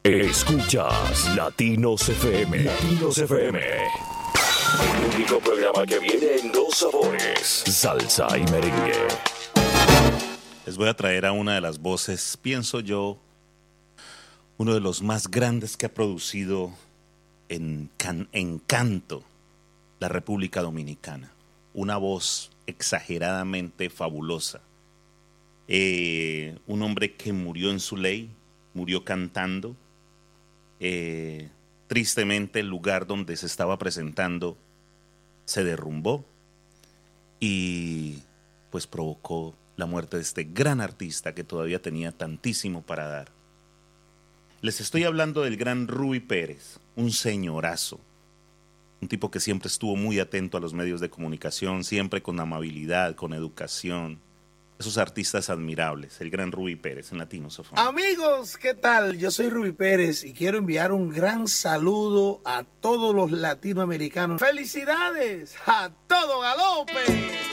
Escuchas Latinos FM. Latinos FM. El único programa que viene en dos sabores: salsa y merengue. Les voy a traer a una de las voces, pienso yo, uno de los más grandes que ha producido en canto la República Dominicana. Una voz exageradamente fabulosa. Un hombre que murió en su ley, murió cantando. Tristemente el lugar donde se estaba presentando se derrumbó y pues provocó la muerte de este gran artista que todavía tenía tantísimo para dar. Les estoy hablando del gran Rubí Pérez, un señorazo, un tipo que siempre estuvo muy atento a los medios de comunicación, siempre con amabilidad, con educación. Esos artistas admirables, el gran Rubí Pérez en Latinos FM. Amigos, ¿qué tal? Yo soy Rubí Pérez y quiero enviar un gran saludo a todos los latinoamericanos. ¡Felicidades! ¡A todo galope!